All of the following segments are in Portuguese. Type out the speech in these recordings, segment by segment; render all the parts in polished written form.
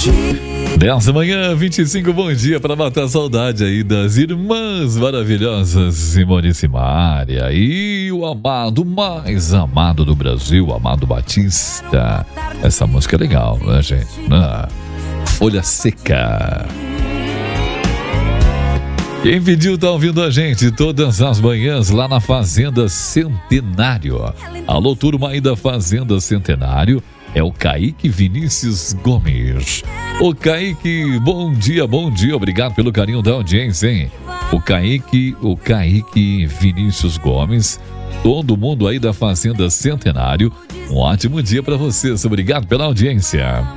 10 da manhã, 25, bom dia para matar a saudade aí das irmãs maravilhosas Simone e Simária e o amado, mais amado do Brasil, Amado Batista. Essa música é legal, né, gente? Folha Seca. Quem pediu tá ouvindo a gente todas as manhãs lá na Fazenda Centenário. Alô, turma aí da Fazenda Centenário. É o Kaique Vinícius Gomes. Ô Kaique, bom dia, obrigado pelo carinho da audiência, hein? O Kaique Vinícius Gomes, todo mundo aí da Fazenda Centenário, um ótimo dia pra vocês, obrigado pela audiência.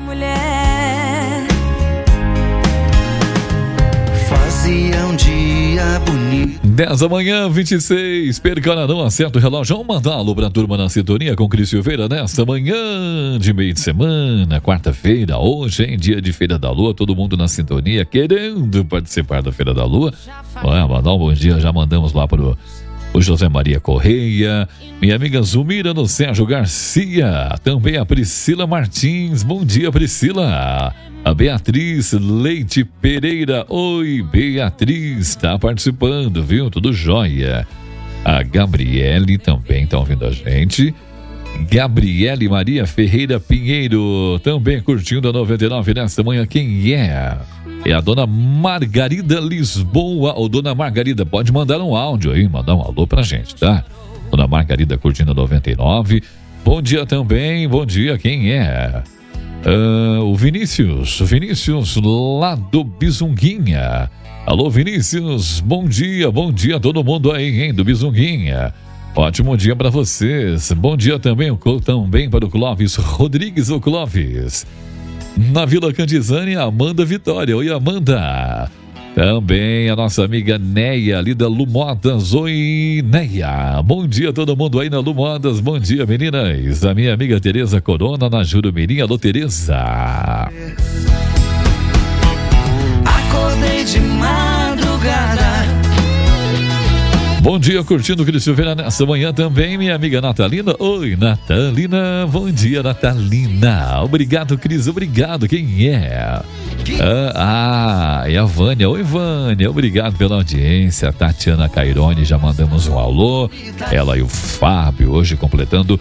Fazia um dia bonito. 10 da manhã, 26, perca não acerta o relógio. Vamos mandar um alô pra turma na sintonia com Cris Silveira nesta manhã de meio de semana, quarta-feira, hoje, hein, dia de Feira da Lua, todo mundo na sintonia querendo participar da Feira da Lua. Mandar um bom dia, já mandamos lá pro o José Maria Correia, minha amiga Zumira no Sérgio Garcia, também a Priscila Martins, bom dia Priscila. A Beatriz Leite Pereira, oi Beatriz, tá participando, viu? Tudo jóia. A Gabriele também tá ouvindo a gente. Gabriele Maria Ferreira Pinheiro, também curtindo a 99 nesta manhã. Quem é? É a dona Margarida Lisboa. Ô, dona Margarida, pode mandar um áudio aí, mandar um alô pra gente, tá? Dona Margarida curtindo a 99. Bom dia também, bom dia, quem é? O Vinícius lá do Bizunguinha. Alô Vinícius, bom dia todo mundo aí, hein, do Bizunguinha. Ótimo dia para vocês. Bom dia também para o Clóvis Rodrigues, o Clóvis. Na Vila Candizane, Amanda Vitória. Oi, Amanda. Também a nossa amiga Neia, ali da Lumodas. Oi, Neia. Bom dia todo mundo aí na Lumodas. Bom dia, meninas. A minha amiga Tereza Corona, na Jurumirim. Alô, Tereza. Acordei de madrugada. Bom dia, curtindo o Cris Silveira nessa manhã também, minha amiga Natalina. Oi, Natalina. Bom dia, Natalina. Obrigado, Cris. Obrigado. Quem é? É a Vânia. Oi, Vânia. Obrigado pela audiência. Tatiana Cairone, já mandamos um alô. Ela e o Fábio, hoje completando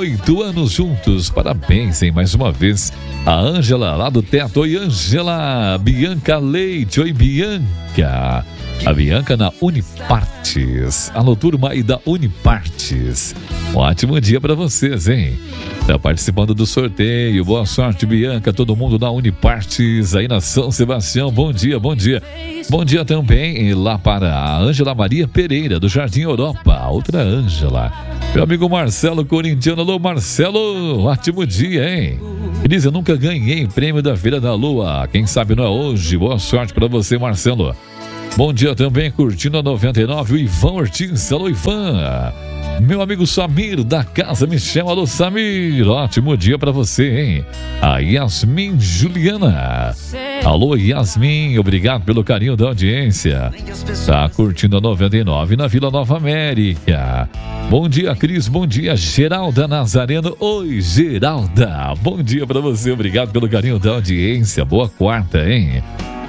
8 anos juntos. Parabéns, hein? Mais uma vez. A Ângela, lá do teto. Oi, Ângela. Bianca Leite. Oi, Bianca. A Bianca na Unipartes. Alô, turma aí da Unipartes. Um ótimo dia pra vocês, hein? Tá participando do sorteio. Boa sorte, Bianca. Todo mundo na Unipartes, aí na São Sebastião. Bom dia, bom dia. Bom dia também lá para a Ângela Maria Pereira, do Jardim Europa. Outra Ângela. Meu amigo Marcelo Corintiano. Alô, Marcelo. Ótimo dia, hein? Cris, eu nunca ganhei prêmio da Feira da Lua. Quem sabe não é hoje. Boa sorte pra você, Marcelo. Bom dia também, curtindo a 99, o Ivan Ortiz. Alô, Ivan. Meu amigo Samir, da Casa Michel. Alô, Samir. Ótimo dia pra você, hein? A Yasmin Juliana. Alô, Yasmin. Obrigado pelo carinho da audiência. Tá curtindo a 99 na Vila Nova América. Bom dia, Cris. Bom dia, Geralda Nazareno. Oi, Geralda. Bom dia pra você. Obrigado pelo carinho da audiência. Boa quarta, hein?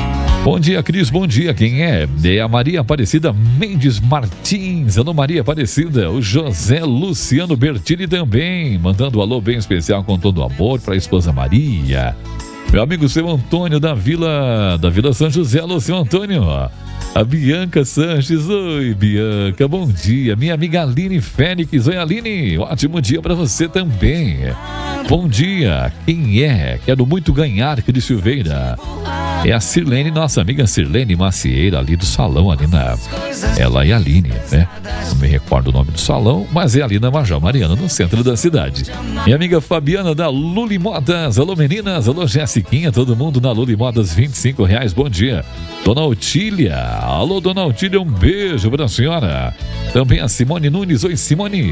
Bom dia, Cris, bom dia, quem é? É a Maria Aparecida Mendes Martins. Alô, Maria Aparecida. O José Luciano Bertini também, mandando um alô bem especial com todo o amor para a esposa Maria. Meu amigo seu Antônio da Vila São José. Alô, seu Antônio. A Bianca Sanches. Oi, Bianca, bom dia. Minha amiga Aline Fênix. Oi, Aline, ótimo dia para você também. Bom dia, quem é? Quero muito ganhar, Cris Silveira. É a Sirlene, nossa amiga Sirlene Macieira, ali do salão, ali na... Ela e a Aline, né? Não me recordo o nome do salão, mas é ali na Major Mariana, no centro da cidade. Minha amiga Fabiana da Luli Modas. Alô, meninas. Alô, Jessiquinha. Todo mundo na Luli Modas, R$25. Bom dia. Dona Otília. Alô, Dona Otília, um beijo pra senhora. Também a Simone Nunes. Oi, Simone.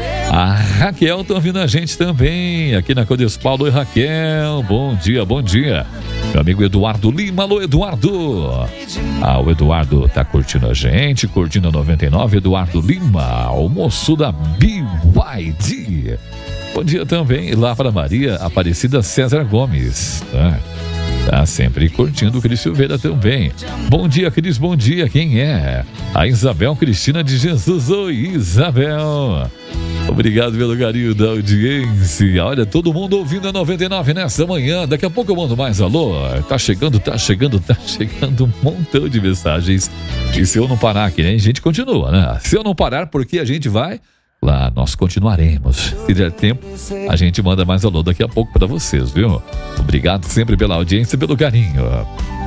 A Raquel tá ouvindo a gente também, aqui na Codespaulo. Oi, Raquel. Bom dia, bom dia. Meu amigo Eduardo Lima. Alô, Eduardo. O Eduardo tá curtindo a gente, curtindo a 99. Eduardo Lima, o moço da BYD. Bom dia também lá para Maria Aparecida César Gomes. Tá sempre curtindo o Cris Silveira também. Bom dia, Cris, bom dia. Quem é? A Isabel Cristina de Jesus. Oi, Isabel. Obrigado pelo carinho da audiência. Olha, todo mundo ouvindo a 99 nessa manhã. Daqui a pouco eu mando mais alô. Tá chegando um montão de mensagens. E se eu não parar aqui, né? A gente continua, né? Se eu não parar, porque a gente vai... Lá, nós continuaremos. Se der tempo, a gente manda mais alô daqui a pouco para vocês, viu? Obrigado sempre pela audiência e pelo carinho.